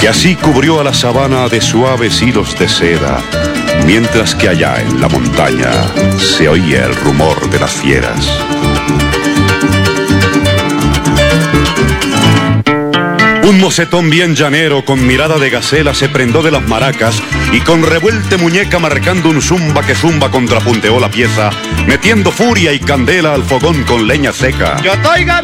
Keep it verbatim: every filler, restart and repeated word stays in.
Y así cubrió a la sabana de suaves hilos de seda, mientras que allá en la montaña se oía el rumor de las fieras. Un mocetón bien llanero con mirada de gacela se prendó de las maracas y con revuelte muñeca marcando un zumba que zumba contrapunteó la pieza, metiendo furia y candela al fogón con leña seca. Yo estoy